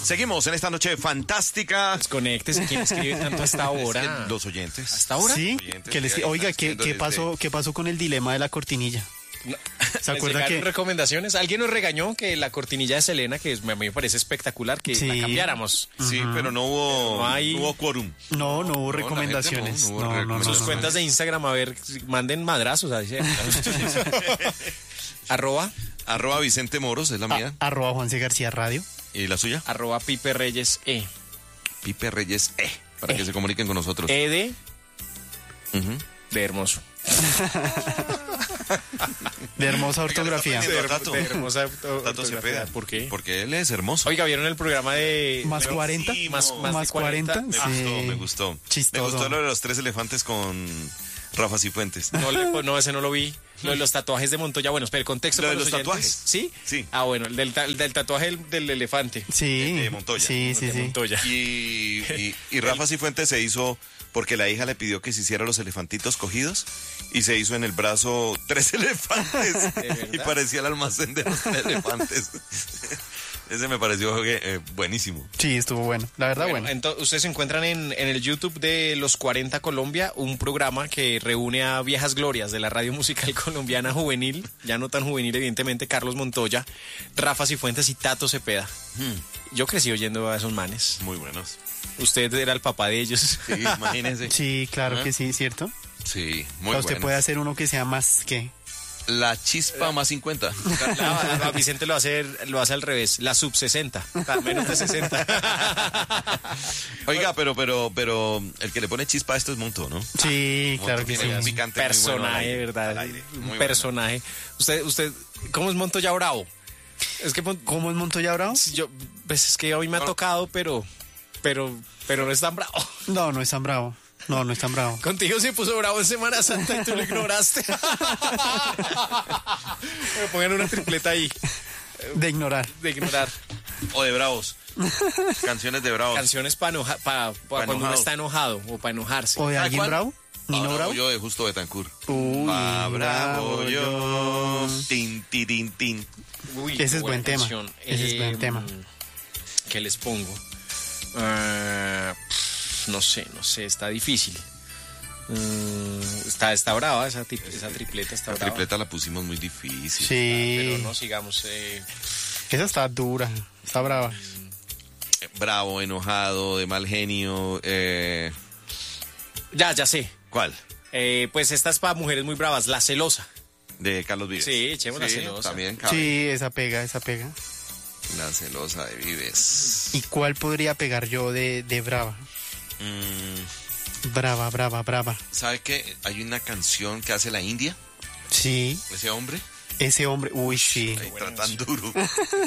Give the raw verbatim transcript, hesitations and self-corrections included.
Seguimos en esta noche fantástica. Desconéctese, ¿quién escribe tanto a esta hora? Es que los oyentes. ¿Hasta ahora? Sí, Oyentes, que les, sí, oiga, están ¿qué, escribiendo ¿qué desde- pasó, ¿qué pasó con el dilema de la cortinilla? No. ¿Se ¿Les acuerda llegaron que- recomendaciones? Alguien nos regañó que la cortinilla de Selena, que es- a mí me parece espectacular, que Sí. la cambiáramos. Sí, pero no hubo, No hay- no hubo quórum. No, no hubo No, la recomendaciones. gente no, no hubo No, no, no, recomendaciones. Sus no. cuentas de Instagram, a ver, manden madrazos. A decir. arroba, Arroba Vicente Moros, es la mía. A- arroba Juanse García Radio. ¿Y la suya? arroba Pipe Reyes E. Pipe Reyes E. Para E. que se comuniquen con nosotros. E de, Ujú. de hermoso. De hermosa ortografía. Oiga, está aprendiendo. De, Tato. de hermosa auto- Tato ortografía. Cepeda. ¿Por qué? Porque él es hermoso. Oiga, ¿vieron el programa de... ¿Más cuarenta? Sí, Más, mo- más, más de cuarenta. cuarenta, Me sí. gustó, me gustó. Chistoso. Me gustó lo de los tres elefantes con Rafa Cifuentes. No, le- no, ese no lo vi. Lo de los tatuajes de Montoya. Bueno, espera, el contexto Lo de para los oyentes. tatuajes. ¿Sí? Sí. Ah, bueno, el del, ta- el del tatuaje del, del elefante. Sí. De- de Montoya. Sí, sí, de sí. Montoya. Y, y, y Rafa Cifuentes se hizo porque la hija le pidió que se hiciera los elefantitos cogidos y se hizo en el brazo tres elefantes verdad? y parecía el almacén de los elefantes. Ese me pareció eh, buenísimo. Sí, estuvo bueno. La verdad, Bueno, bueno. entonces ustedes se encuentran en, en el YouTube de Los cuarenta Colombia, un programa que reúne a viejas glorias de la radio musical colombiana juvenil, ya no tan juvenil evidentemente, Carlos Montoya, Rafa Cifuentes y Tato Cepeda. Yo crecí oyendo a esos manes. Muy buenos. Usted era el papá de ellos. Sí, imagínense. Sí, claro ¿Ah? que sí, ¿cierto? Sí, O muy sea, usted buenos. puede hacer uno que sea más que... La chispa más cincuenta. La- la- Vicente lo hace, lo hace al revés, la sub sesenta, menos de sesenta. Oiga, pero, pero, pero el que le pone chispa a esto es Monto, ¿no? Sí, Monto claro que tiene un sí. picante muy bueno al Personaje, aire, ¿verdad? al aire. Muy Un bueno. personaje. Usted, usted, ¿cómo es Montoya Bravo? Es que Mon- ¿Cómo es Montoya Bravo? yo, pues es que hoy me ha tocado, pero, pero, pero no es tan bravo. No, no es tan bravo. No, no es tan bravo. Contigo se puso bravo en Semana Santa y tú lo ignoraste. Me pongan una tripleta ahí De ignorar. de ignorar. O de bravos. Canciones de bravos. Canciones para enoja, pa- pa cuando uno enojado. está enojado o para enojarse. ¿O de ¿Sabe alguien cuál? bravo? ¿Nino Ah, Bravo? yo de Justo Betancourt. Uy, Ah, bravo bravo yo. yo. Tin, tin, tin, tin. Uy, Ese qué es buena buen tema. canción. Ese es buen Eh, tema. ¿Qué les pongo? Ah, pff, no sé, no sé, está difícil. Mm, está, está brava esa, tip- esa tripleta, está La brava. tripleta la pusimos muy difícil. Pero Sí. no sigamos. Eh, Esa está dura. Está brava. Bravo, enojado, de mal genio. Eh, ya, ya sé. ¿Cuál? Eh, pues esta es para mujeres muy bravas, La Celosa. De Carlos Vives. Sí, echemos La Celosa. También cabe. Sí, esa pega, esa pega. La celosa de Vives. ¿Y cuál podría pegar yo de, de brava? Mm, Brava, brava, brava. ¿Sabe qué? Hay una canción que hace la India, Sí, ese hombre. ese hombre. Uy, sí. Ahí está tan duro.